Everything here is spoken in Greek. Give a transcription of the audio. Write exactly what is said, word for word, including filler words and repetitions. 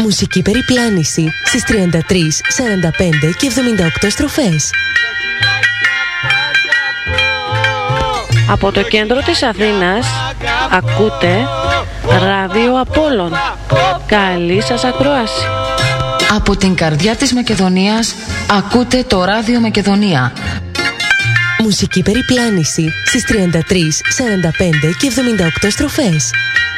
Μουσική περιπλάνηση στις τριάντα τρεις, σαράντα πέντε και εβδομήντα οκτώ στροφές. Από το κέντρο της Αθήνας ακούτε Ράδιο Απόλλων. Καλή σας ακρόαση. Από την καρδιά της Μακεδονίας ακούτε το Ράδιο Μακεδονία. Μουσική περιπλάνηση στις τριάντα τρεις, σαράντα πέντε και εβδομήντα οκτώ στροφές.